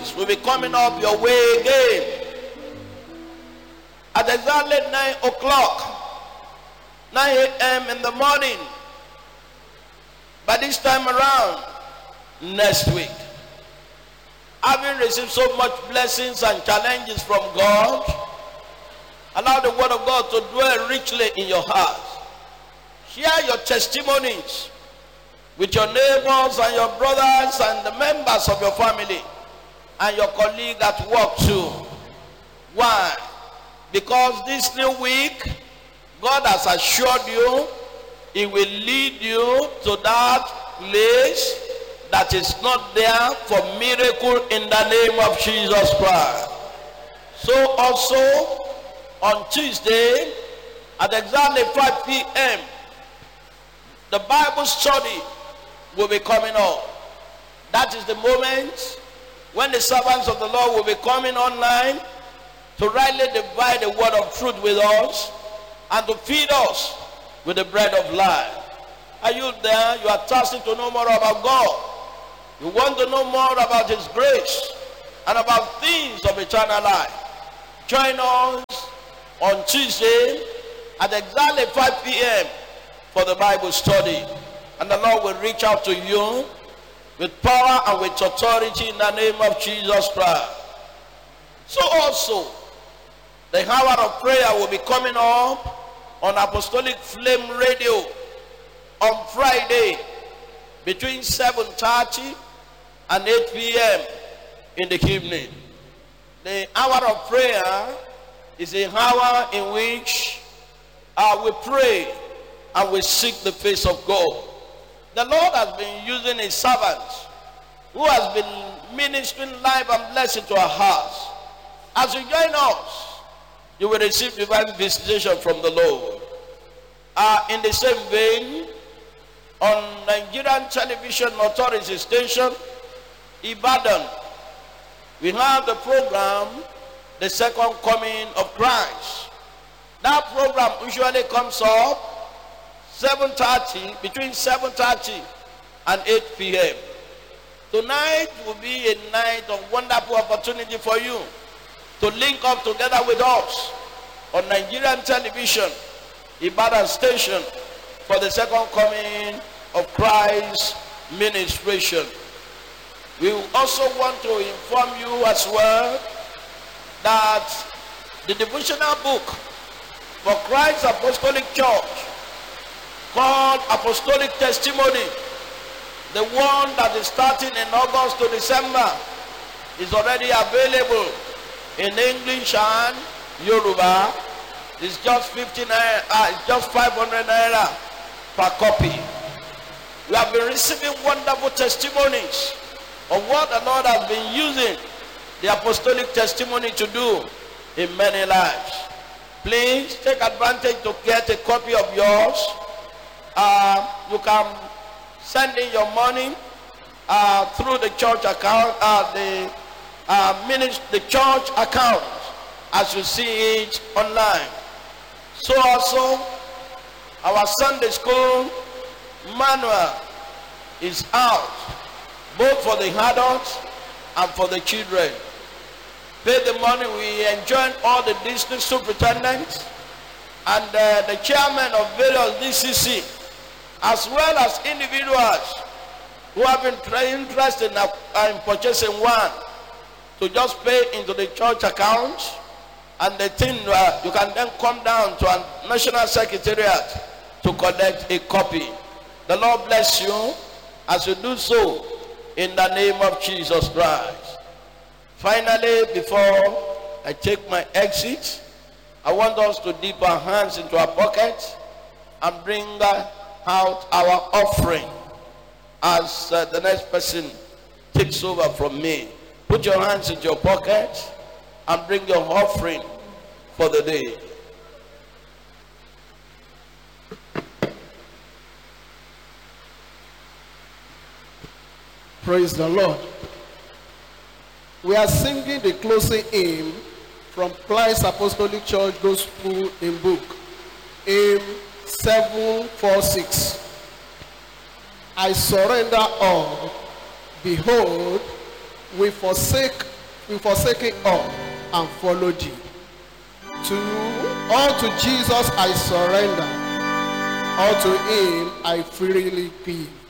things will be coming up your way again. At exactly 9 o'clock, 9 a.m. in the morning, by this time around, next week, having received so much blessings and challenges from God, allow the word of God to dwell richly in your heart. Share your testimonies with your neighbors and your brothers and the members of your family and your colleague at work too. Why? Because this new week, God has assured you He will lead you to that place that is not there for miracle in the name of Jesus Christ. So also on Tuesday at exactly 5 p.m. the Bible study will be coming on. That is the moment when the servants of the Lord will be coming online to rightly divide the word of truth with us and to feed us with the bread of life. Are you there? You are thirsty to know more about God. You want to know more about His grace and about things of eternal life. Join us on Tuesday at exactly 5 p.m. for the Bible study. And the Lord will reach out to you with power and with authority in the name of Jesus Christ. So also, the hour of prayer will be coming up on Apostolic Flame Radio on Friday between 7:30 and 8 p.m. in the evening. The hour of prayer is an hour in which we pray and we seek the face of God. The Lord has been using His servants who has been ministering life and blessing to our hearts. As you join us, you will receive divine visitation from the Lord. In the same vein, on Nigerian Television Authority Station, Ibadan, we have the program, The Second Coming of Christ. That program usually comes up 7:30, between 7:30 and 8 p.m. Tonight will be a night of wonderful opportunity for you to link up together with us on Nigerian Television, Ibadan Station, for the Second Coming of Christ ministration. We also want to inform you as well that the devotional book for Christ's Apostolic Church called Apostolic Testimony, the one that is starting in August to December, is already available in English and Yoruba. It's just 50 naira, it's just 500 naira per copy. We have been receiving wonderful testimonies of what the Lord has been using the apostolic testimony to do in many lives. Please take advantage to get a copy of yours. You can send in your money through the church account, the church account, as you see it online. So also, our Sunday school manual is out, both for the adults and for the children. Pay the money. We enjoin all the district superintendents and the chairman of various DCC, as well as individuals who have been interested in purchasing one, to just pay into the church account, and the thing you can then come down to a national secretariat to collect a copy. The Lord bless you as you do so in the name of Jesus Christ. Finally, before I take my exit, I want us to dip our hands into our pockets and bring out our offering as the next person takes over from me. Put your hands into your pocket and bring your offering for the day. Praise the Lord. We are singing the closing hymn from Christ's Apostolic Church Gospel in Book, hymn 746. I surrender all. Behold, we forsake will forsake all and follow thee. All to Jesus I surrender, all to him I freely give.